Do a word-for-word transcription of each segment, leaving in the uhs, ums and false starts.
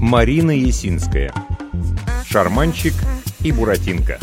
Марина Ясинская. Шарманщик и Буратинка.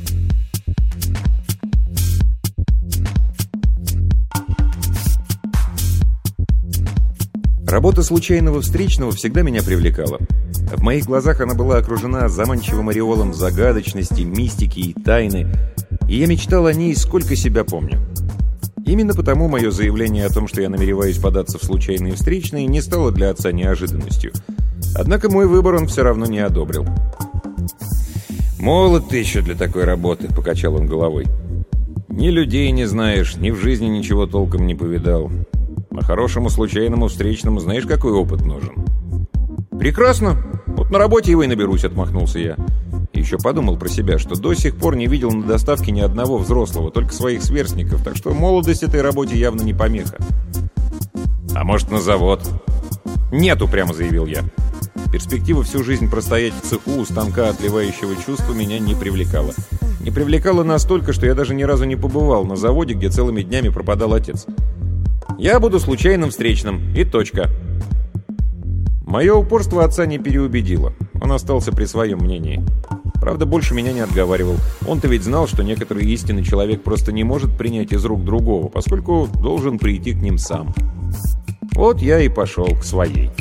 Работа случайного встречного всегда меня привлекала. В моих глазах она была окружена заманчивым ореолом загадочности, мистики и тайны, и я мечтал о ней, сколько себя помню. Именно потому мое заявление о том, что я намереваюсь податься в случайные встречные, не стало для отца неожиданностью. Однако мой выбор он все равно не одобрил. «Молод ты еще для такой работы», — покачал он головой. «Ни людей не знаешь, ни в жизни ничего толком не повидал. А хорошему случайному встречному знаешь, какой опыт нужен?» «Прекрасно. Вот на работе его и наберусь», — отмахнулся я. И еще подумал про себя, что до сих пор не видел на доставке ни одного взрослого, только своих сверстников, так что молодость этой работе явно не помеха. «А может, на завод?» «Нет», — упрямо заявил я. Перспектива всю жизнь простоять в цеху у станка отливающего чувства меня не привлекала. Не привлекала настолько, что я даже ни разу не побывал на заводе, где целыми днями пропадал отец. «Я буду случайным встречным, и точка». Мое упорство отца не переубедило. Он остался при своем мнении. Правда, больше меня не отговаривал. Он-то ведь знал, что некоторые истины человек просто не может принять из рук другого, поскольку должен прийти к ним сам. Вот я и пошел к своей.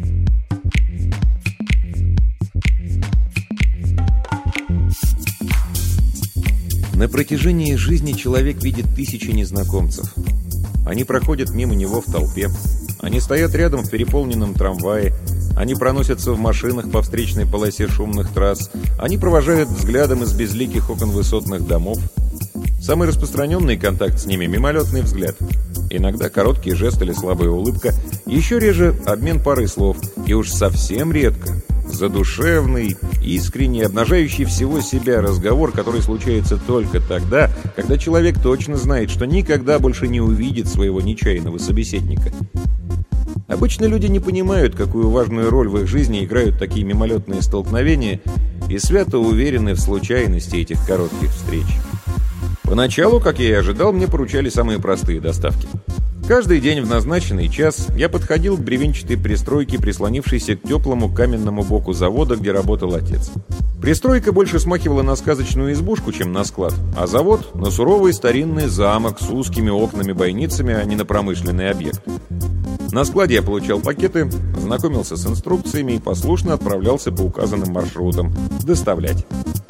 На протяжении жизни человек видит тысячи незнакомцев. Они проходят мимо него в толпе. Они стоят рядом в переполненном трамвае. Они проносятся в машинах по встречной полосе шумных трасс. Они провожают взглядом из безликих окон высотных домов. Самый распространенный контакт с ними – мимолетный взгляд. Иногда короткий жест или слабая улыбка. Еще реже – обмен парой слов. И уж совсем редко – задушевный, искренний, обнажающий всего себя разговор, который случается только тогда, когда человек точно знает, что никогда больше не увидит своего нечаянного собеседника. Обычно люди не понимают, какую важную роль в их жизни играют такие мимолетные столкновения, и свято уверены в случайности этих коротких встреч. Поначалу, как я и ожидал, мне поручали самые простые доставки. Каждый день в назначенный час я подходил к бревенчатой пристройке, прислонившейся к теплому каменному боку завода, где работал отец. Пристройка больше смахивала на сказочную избушку, чем на склад, а завод — на суровый старинный замок с узкими окнами-бойницами, а не на промышленный объект. На складе я получал пакеты, знакомился с инструкциями и послушно отправлялся по указанным маршрутам доставлять.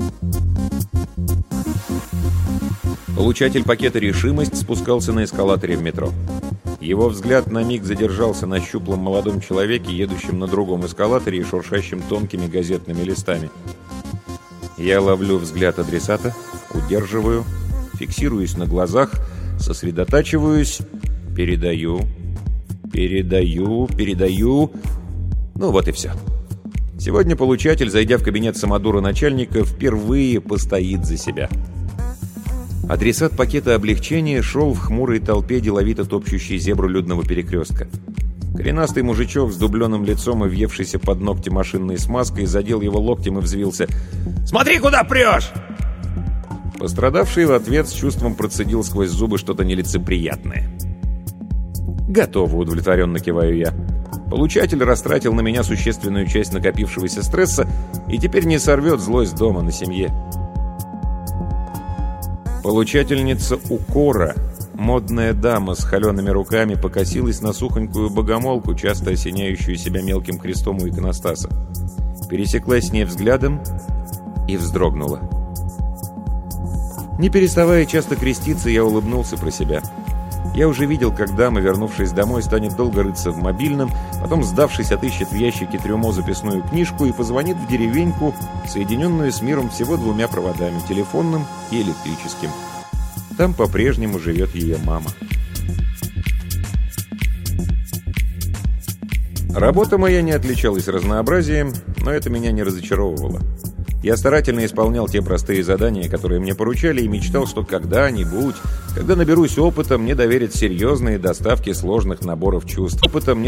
Получатель пакета «Решимость» спускался на эскалаторе в метро. Его взгляд на миг задержался на щуплом молодом человеке, едущем на другом эскалаторе и шуршащем тонкими газетными листами. Я ловлю взгляд адресата, удерживаю, фиксируюсь на глазах, сосредотачиваюсь, передаю, передаю, передаю. Ну вот и все. Сегодня получатель, зайдя в кабинет самодура начальника, впервые постоит за себя. Адресат пакета облегчения шел в хмурой толпе, деловито топчущей зебру людного перекрестка. Коренастый мужичок с дубленым лицом и въевшийся под ногти машинной смазкой задел его локтем и взвился: «Смотри, куда прешь!» Пострадавший в ответ с чувством процедил сквозь зубы что-то нелицеприятное. «Готово», — удовлетворенно киваю я. Получатель растратил на меня существенную часть накопившегося стресса и теперь не сорвет злость дома на семье. Получательница укора, модная дама с холеными руками, покосилась на сухонькую богомолку, часто осеняющую себя мелким крестом у иконостаса. Пересеклась с ней взглядом и вздрогнула. Не переставая часто креститься, я улыбнулся про себя. Я уже видел, как дама, вернувшись домой, станет долго рыться в мобильном, потом, сдавшись, отыщет в ящике трюмо записную книжку и позвонит в деревеньку, соединенную с миром всего двумя проводами – телефонным и электрическим. Там по-прежнему живет ее мама. Работа моя не отличалась разнообразием, но это меня не разочаровывало. Я старательно исполнял те простые задания, которые мне поручали, и мечтал, что когда-нибудь, когда наберусь опыта, мне доверят серьезные доставки сложных наборов чувств. Опыта мне